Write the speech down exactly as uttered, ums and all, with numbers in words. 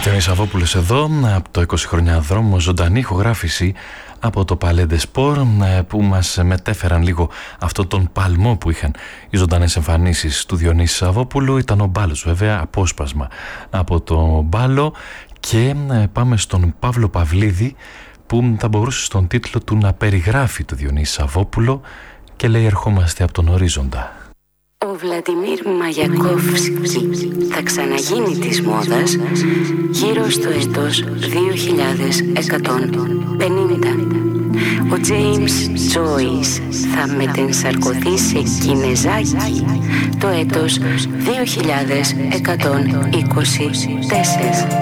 Γιάννης Σαββόπουλος εδώ, από το είκοσι χρόνια δρόμο, ζωντανή ηχογράφηση από το Palais des Sports, που μας μετέφεραν λίγο αυτό τον παλμό που είχαν οι ζωντανές εμφανίσεις του Διονύση Σαββόπουλου. Ήταν ο Μπάλος, βέβαια, απόσπασμα από το Μπάλο. Και πάμε στον Παύλο Παυλίδη, που θα μπορούσε στον τίτλο του να περιγράφει το Διονύση Σαββόπουλο και λέει: ερχόμαστε από τον ορίζοντα. Ο Βλαντιμίρ Μαγιακόφσκι θα ξαναγίνει της μόδας γύρω στο έτος δύο χιλιάδες εκατόν πενήντα. Ο Τζέιμς Τζόις θα μετενσαρκωθεί σε κινεζάκι το έτος δύο χιλιάδες εκατόν είκοσι τέσσερα.